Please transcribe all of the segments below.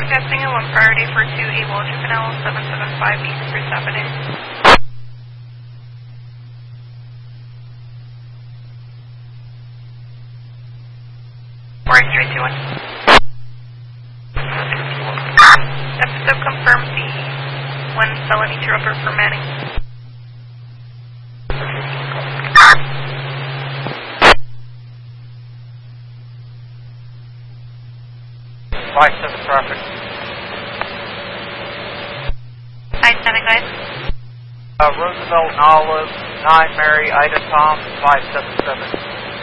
Broadcasting at 1 priority for 2 Able Juvenile 775 East 3th Avenue. Four 321. Episode confirmed the 1 felony interrupter for Manning. 5-7 traffic. 5-7 guys. Roosevelt and Olive, 9 Mary, Ida Tom, 577.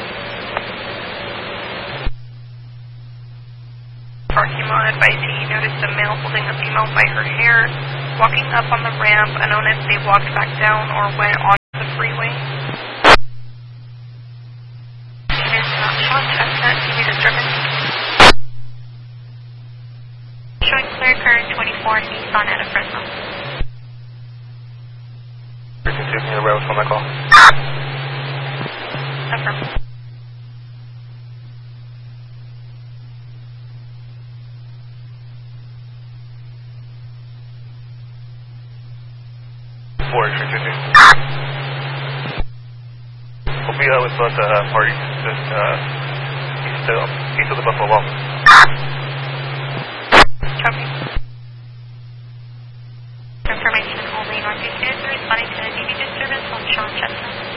Parking lot advisee noticed a male holding a female by her hair, walking up on the ramp, unknown if they walked back down or went on the freeway. It is not shot, Chestnut, TV is driven. Showing clear current 24 Nissan out of Fresno. Continue the road for my call. Affirm. We'll be with both parties just east of the Buffalo Wall.